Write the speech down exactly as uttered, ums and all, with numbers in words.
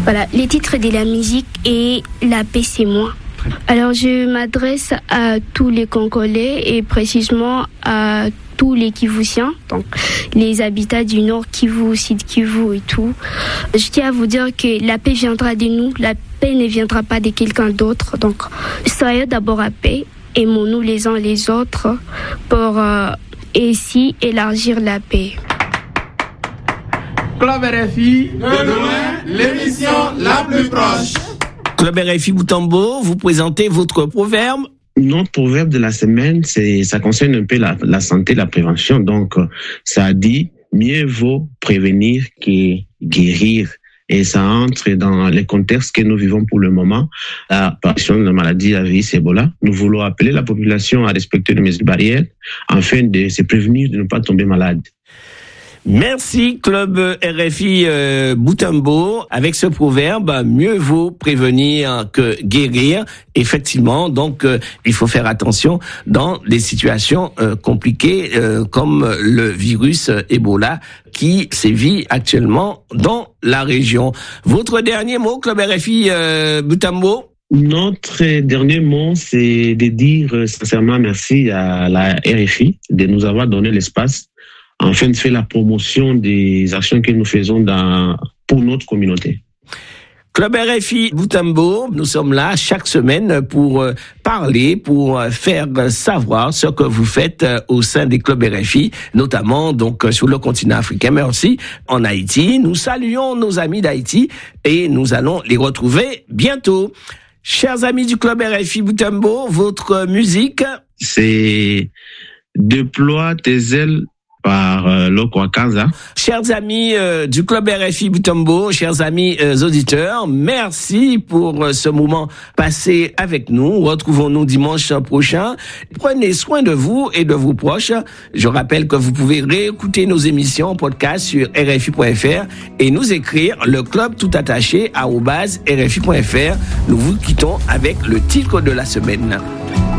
Voilà, les titres de la musique et la paix, c'est moi. Alors, je m'adresse à tous les Congolais et précisément à tous les Kivusiens, donc les habitants du Nord Kivu, Sud Kivu et tout. Je tiens à vous dire que la paix viendra de nous, la paix ne viendra pas de quelqu'un d'autre. Donc, soyons d'abord à paix, aimons-nous les uns les autres pour euh, ainsi élargir la paix. Club R F I, de loin, l'émission la plus proche. Club R F I Boutambo, vous présentez votre proverbe. Notre proverbe de la semaine, c'est, ça concerne un peu la, la santé, la prévention. Donc, ça dit, mieux vaut prévenir que guérir. Et ça entre dans les contextes que nous vivons pour le moment. L'apparition de la maladie à virus Ebola. Nous voulons appeler la population à respecter les mesures barrières afin de se prévenir de ne pas tomber malade. Merci Club R F I euh, Boutambo. Avec ce proverbe, mieux vaut prévenir que guérir. Effectivement, donc euh, il faut faire attention dans des situations euh, compliquées euh, comme le virus Ebola qui sévit actuellement dans la région. Votre dernier mot, Club R F I euh, Boutambo? Notre dernier mot, c'est de dire sincèrement merci à la R F I de nous avoir donné l'espace afin de faire la promotion des actions que nous faisons dans, pour notre communauté. Club R F I Boutambo, nous sommes là chaque semaine pour parler, pour faire savoir ce que vous faites au sein des clubs R F I, notamment donc sur le continent africain, mais aussi en Haïti. Nous saluons nos amis d'Haïti et nous allons les retrouver bientôt. Chers amis du Club R F I Boutambo, votre musique? C'est Déploie tes ailes par euh, Lokwakanza. Chers amis euh, du Club R F I Boutambo, chers amis euh, auditeurs, merci pour euh, ce moment passé avec nous. Retrouvons-nous dimanche prochain. Prenez soin de vous et de vos proches. Je rappelle que vous pouvez réécouter nos émissions en podcast sur R F I point F R et nous écrire le club tout attaché arobase R F I point F R. Nous vous quittons avec le titre de la semaine.